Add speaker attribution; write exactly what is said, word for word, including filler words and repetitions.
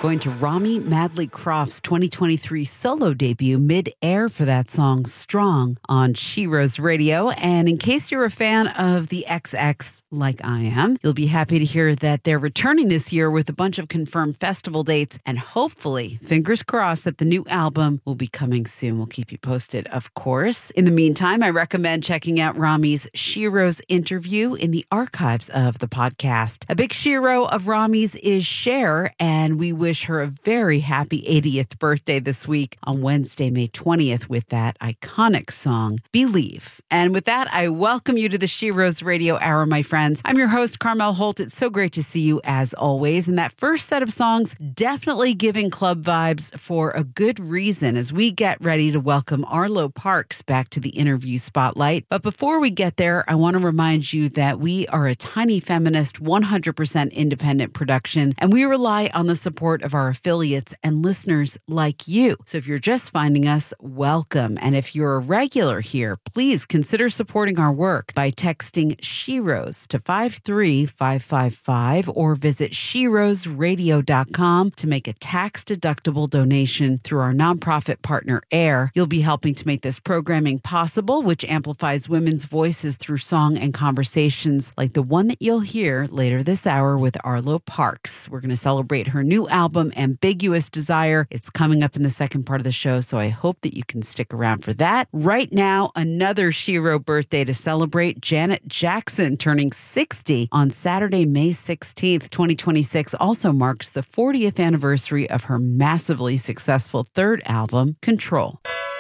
Speaker 1: going to Rami Madley Croft's twenty twenty-three solo debut, Mid-Air, for that song, Strong, on Sheroes Radio. And in case you're a fan of the X X, like I am, you'll be happy to hear that they're returning this year with a bunch of confirmed festival dates, and hopefully, fingers crossed, that the new album will be coming soon. We'll keep you posted, of course. In the meantime, I recommend checking out Rami's Sheroes interview in the archives of the podcast. A big Shero of Rami's is Cher, and we wish her a very happy eightieth birthday this week on Wednesday, May twentieth, with that iconic song, Believe. And with that, I welcome you to the Sheroes Radio Hour, my friends. I'm your host, Carmel Holt. It's so great to see you as always. And that first set of songs definitely giving club vibes for a good reason as we get ready to welcome Arlo Parks back to the interview spotlight. But before we get there, I want to remind you that we are a tiny feminist, one hundred percent independent production, and we rely on the support of our affiliates and listeners like you. So if you're just finding us, welcome. And if you're a regular here, please consider supporting our work by texting Sheroes to five three five five five or visit sheroes radio dot com to make a tax-deductible donation through our nonprofit partner, AIR. You'll be helping to make this programming possible, which amplifies women's voices through song and conversations like the one that you'll hear later this hour with Arlo Parks. We're going to celebrate her new album, Ambiguous Desire. It's coming up in the second part of the show, so I hope that you can stick around for that. Right now, another Shero birthday to celebrate. Janet Jackson turning sixty on Saturday, May sixteenth, twenty twenty-six, also marks the fortieth anniversary of her massively successful third album, Control.